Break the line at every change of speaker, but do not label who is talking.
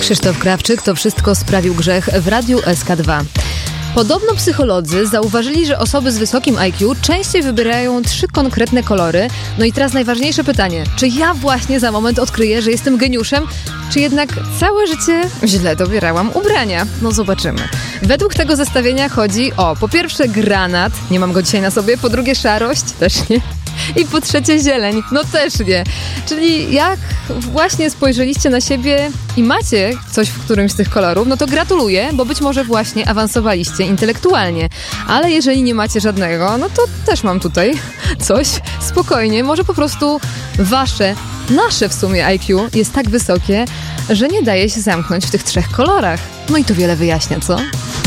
Krzysztof Krawczyk, to wszystko sprawił grzech w Radiu SK2. Podobno psycholodzy zauważyli, że osoby z wysokim IQ częściej wybierają 3 konkretne kolory. No i teraz najważniejsze pytanie, czy ja właśnie za moment odkryję, że jestem geniuszem, czy jednak całe życie źle dobierałam ubrania? No zobaczymy. Według tego zestawienia chodzi o, po pierwsze granat, nie mam go dzisiaj na sobie, po drugie szarość, też nie. I po trzecie zieleń, no też nie. Czyli jak właśnie spojrzeliście na siebie i macie coś w którymś z tych kolorów, no to gratuluję, bo być może właśnie awansowaliście intelektualnie. Ale jeżeli nie macie żadnego, no to też mam tutaj coś. Spokojnie, może po prostu nasze w sumie IQ jest tak wysokie, że nie daje się zamknąć w tych 3 kolorach. No i to wiele wyjaśnia, co?